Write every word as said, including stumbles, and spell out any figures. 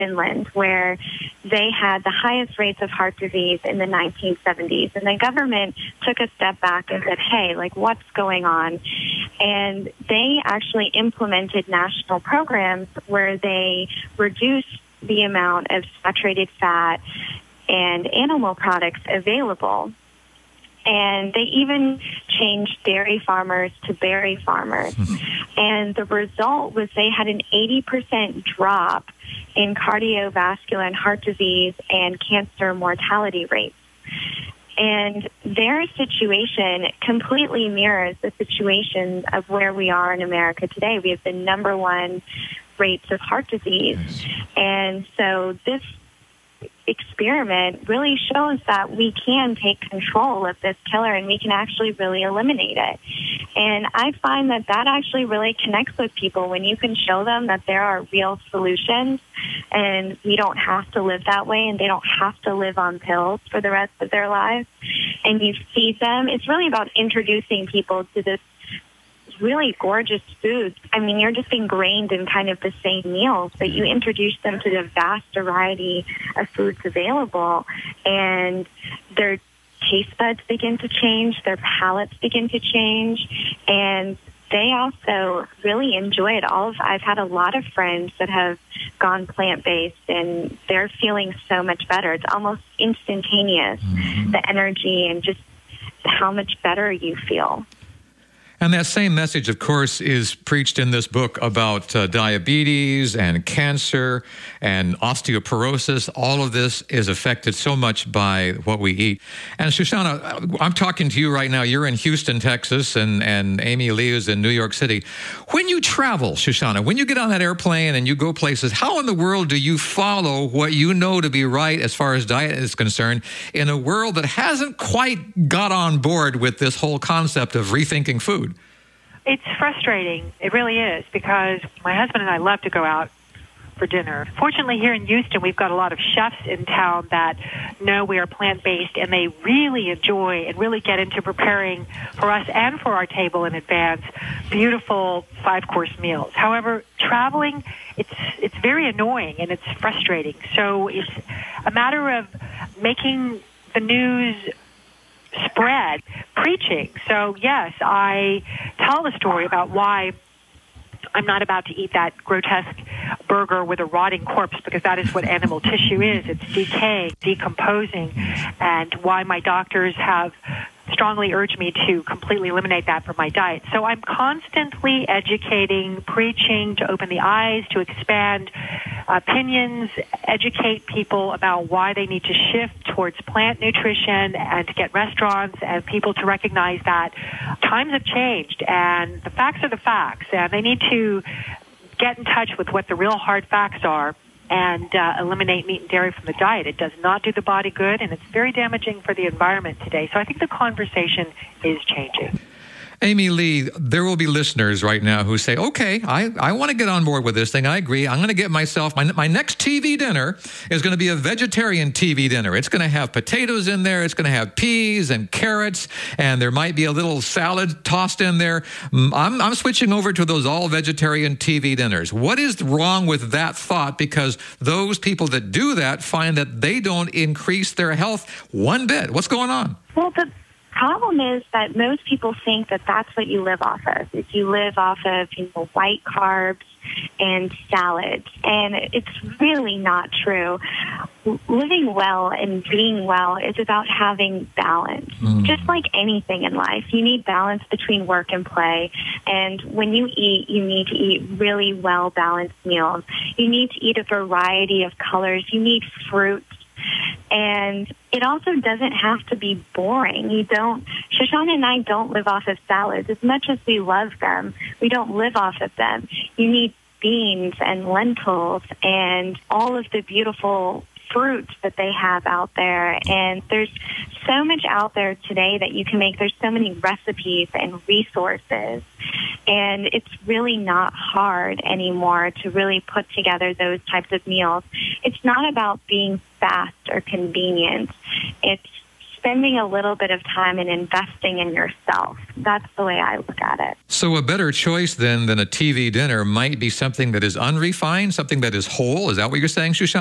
Finland, where they had the highest rates of heart disease in the nineteen seventies. And the government took a step back and said, hey, like, what's going on? And they actually implemented national programs where they reduced the amount of saturated fat and animal products available. And they even changed dairy farmers to berry farmers. And the result was they had an eighty percent drop in cardiovascular and heart disease and cancer mortality rates. And their situation completely mirrors the situation of where we are in America today. We have the number one rates of heart disease. And so this experiment really shows that we can take control of this killer and we can actually really eliminate it. And I find that that actually really connects with people when you can show them that there are real solutions and we don't have to live that way and they don't have to live on pills for the rest of their lives. And you feed them. It's really about introducing people to this really gorgeous foods. I mean, you're just ingrained in kind of the same meals, but you introduce them to the vast variety of foods available, and their taste buds begin to change, their palates begin to change, and they also really enjoy it. All of, I've had a lot of friends that have gone plant-based, and they're feeling so much better. It's almost instantaneous, mm-hmm. the energy and just how much better you feel. And that same message, of course, is preached in this book about uh, diabetes and cancer and osteoporosis. All of this is affected so much by what we eat. And Shoshana, I'm talking to you right now. You're in Houston, Texas, and, and Amy Lee is in New York City. When you travel, Shoshana, when you get on that airplane and you go places, how in the world do you follow what you know to be right as far as diet is concerned in a world that hasn't quite got on board with this whole concept of rethinking food? It's frustrating. It really is, because my husband and I love to go out for dinner. Fortunately, here in Houston, we've got a lot of chefs in town that know we are plant-based, and they really enjoy and really get into preparing for us and for our table in advance beautiful five-course meals. However, traveling, it's it's very annoying and it's frustrating. So it's a matter of making the news spread, preaching. So yes, I tell the story about why I'm not about to eat that grotesque burger with a rotting corpse, because that is what animal tissue is. It's decaying, decomposing, and why my doctors have strongly urged me to completely eliminate that from my diet. So I'm constantly educating, preaching to open the eyes, to expand opinions, educate people about why they need to shift towards plant nutrition, and to get restaurants and people to recognize that times have changed and the facts are the facts, and they need to get in touch with what the real hard facts are and uh, eliminate meat and dairy from the diet. It does not do the body good, and it's very damaging for the environment today. So I think the conversation is changing. Amy Lee, there will be listeners right now who say, okay, I, I want to get on board with this thing. I agree. I'm going to get myself, my, my next T V dinner is going to be a vegetarian T V dinner. It's going to have potatoes in there. It's going to have peas and carrots, and there might be a little salad tossed in there. I'm, I'm switching over to those all-vegetarian T V dinners. What is wrong with that thought? Because those people that do that find that they don't increase their health one bit. What's going on? Well, the problem is that most people think that that's what you live off of. If you live off of, you know, white carbs and salads, and it's really not true. Living well and being well is about having balance. Mm. Just like anything in life, you need balance between work and play. And when you eat, you need to eat really well-balanced meals. You need to eat a variety of colors. You need fruits. And it also doesn't have to be boring. You don't, Shoshana and I don't live off of salads. As much as we love them, we don't live off of them. You need beans and lentils and all of the beautiful fruits that they have out there. And there's so much out there today that you can make. There's so many recipes and resources. And it's really not hard anymore to really put together those types of meals. It's not about being fast or convenient. It's spending a little bit of time and investing in yourself. That's the way I look at it. So a better choice then than a T V dinner might be something that is unrefined, something that is whole. Is that what you're saying, Shushan?